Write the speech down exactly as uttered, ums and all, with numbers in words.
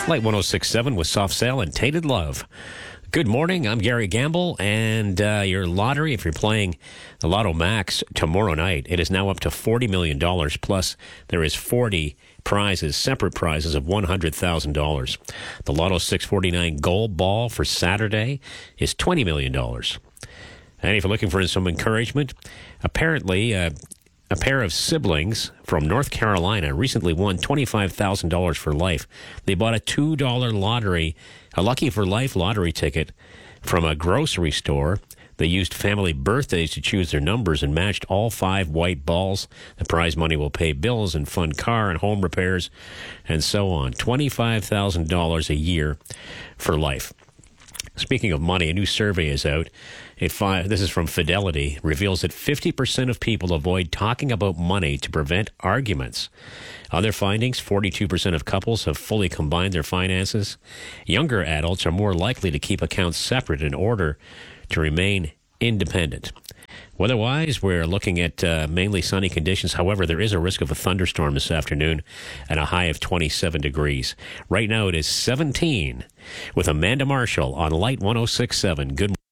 Light one oh six point seven with Soft Cell and Tainted Love. Good morning, I'm Gary Gamble, and uh, your lottery, if you're playing the Lotto Max tomorrow night, it is now up to forty million dollars, plus there is forty prizes, separate prizes of one hundred thousand dollars. The Lotto six forty-nine Gold Ball for Saturday is twenty million dollars. And if you're looking for some encouragement, apparently uh, a pair of siblings from North Carolina recently won twenty-five thousand dollars for life. They bought a two dollar lottery, a Lucky for Life lottery ticket from a grocery store. They used family birthdays to choose their numbers and matched all five white balls. The prize money will pay bills and fund car and home repairs and so on. twenty-five thousand dollars a year for life. Speaking of money, a new survey is out. It fi- this is from Fidelity, reveals that fifty percent of people avoid talking about money to prevent arguments. Other findings, forty-two percent of couples have fully combined their finances. Younger adults are more likely to keep accounts separate in order to remain independent. Weather-wise, we're looking at uh, mainly sunny conditions. However, there is a risk of a thunderstorm this afternoon and a high of twenty-seven degrees. Right now it is seventeen with Amanda Marshall on Light one oh six point seven. Good morning.